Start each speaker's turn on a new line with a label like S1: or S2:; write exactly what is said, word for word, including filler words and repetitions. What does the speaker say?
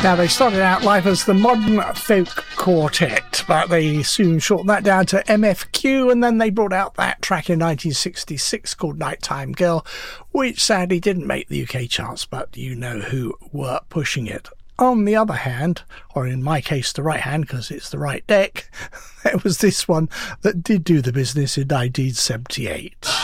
S1: Now, they started out life as the Modern Folk Quartet, but they soon shortened that down to M F Q, and then they brought out that track in nineteen sixty-six called Nighttime Girl, which sadly didn't make the U K charts, but you know who were pushing it. On the other hand, or in my case the right hand because it's the right deck, there was this one that did do the business in nineteen seventy-eight.